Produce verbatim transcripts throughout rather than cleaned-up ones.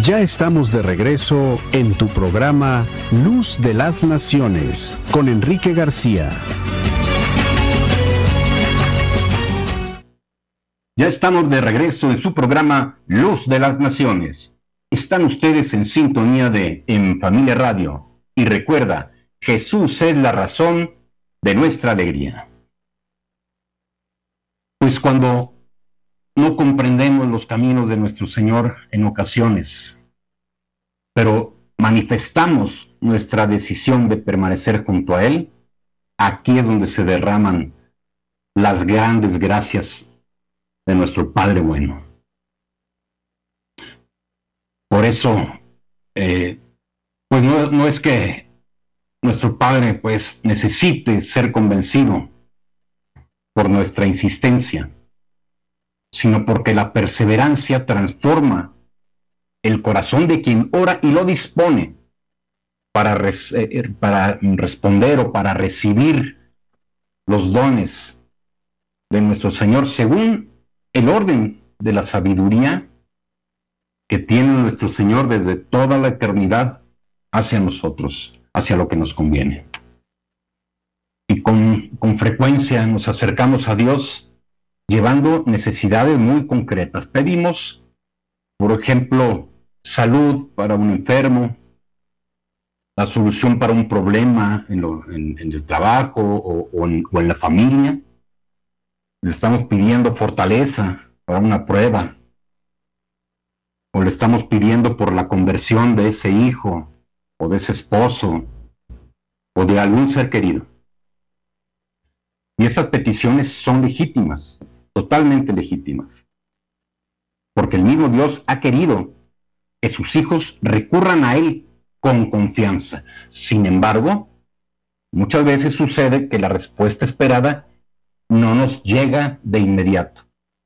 Ya estamos de regreso en tu programa Luz de las Naciones con Enrique García. Ya estamos de regreso en su programa Luz de las Naciones. Están ustedes en sintonía de En Familia Radio. Y recuerda, Jesús es la razón de nuestra alegría. Pues cuando no comprendemos los caminos de nuestro Señor en ocasiones, pero manifestamos nuestra decisión de permanecer junto a Él, aquí es donde se derraman las grandes gracias de nuestro Padre bueno. Por eso, eh, pues no, no es que nuestro Padre pues necesite ser convencido por nuestra insistencia, sino porque la perseverancia transforma el corazón de quien ora y lo dispone para, res, eh, para responder o para recibir los dones de nuestro Señor según el orden de la sabiduría que tiene nuestro Señor desde toda la eternidad hacia nosotros, hacia lo que nos conviene. Y con, con frecuencia nos acercamos a Dios llevando necesidades muy concretas. Pedimos, por ejemplo, salud para un enfermo, la solución para un problema en, lo, en, en el trabajo o, o, en, o en la familia. Le estamos pidiendo fortaleza para una prueba, o le estamos pidiendo por la conversión de ese hijo, o de ese esposo, o de algún ser querido. Y esas peticiones son legítimas, totalmente legítimas, porque el mismo Dios ha querido que sus hijos recurran a Él con confianza. Sin embargo, muchas veces sucede que la respuesta esperada no nos llega de inmediato.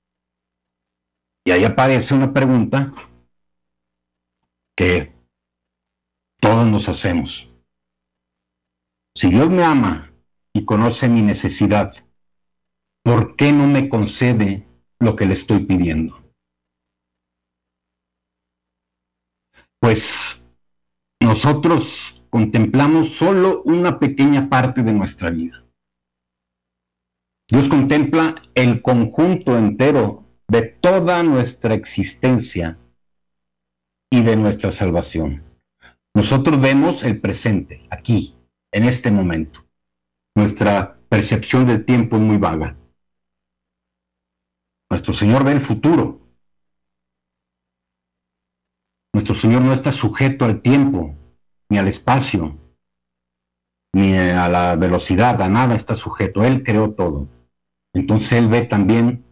Y ahí aparece una pregunta que todos nos hacemos. Si Dios me ama y conoce mi necesidad, ¿por qué no me concede lo que le estoy pidiendo? Pues nosotros contemplamos solo una pequeña parte de nuestra vida. Dios contempla el conjunto entero de toda nuestra existencia y de nuestra salvación. Nosotros vemos el presente, aquí, en este momento. Nuestra percepción del tiempo es muy vaga. Nuestro Señor ve el futuro. Nuestro Señor no está sujeto al tiempo, ni al espacio, ni a la velocidad, a nada está sujeto. Él creó todo. Entonces Él ve también